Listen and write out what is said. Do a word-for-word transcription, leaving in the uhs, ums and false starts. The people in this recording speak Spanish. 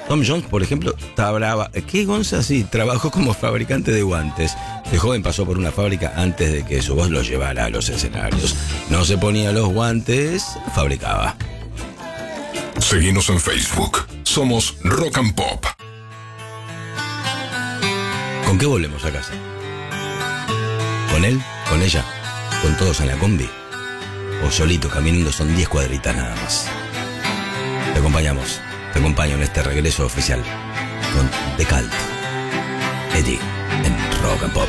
Tom Jones, por ejemplo, trabajaba. ¿Qué Gonza? Sí, trabajó como fabricante de guantes. De joven pasó por una fábrica antes de que su voz lo llevara a los escenarios. No se ponía los guantes, fabricaba. Seguinos en Facebook. Somos Rock and Pop. ¿Con qué volvemos a casa? ¿Con él? ¿Con ella? ¿Con todos en la combi? ¿O solito caminando? Son diez cuadritas nada más. Te acompañamos. Te acompaño en este regreso oficial con The Cult. Eddie en Rock and Pop.